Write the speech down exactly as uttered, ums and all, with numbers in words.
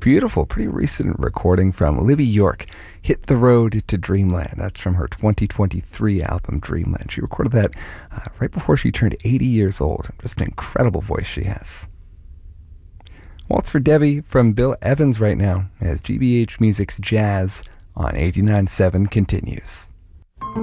Beautiful, pretty recent recording from Libby York, Hit the Road to Dreamland. That's from her twenty twenty-three album, Dreamland. She recorded that uh, right before she turned eighty years old. Just an incredible voice she has. Waltz for Debbie from Bill Evans right now, as G B H Music's Jazz on eighty-nine point seven continues.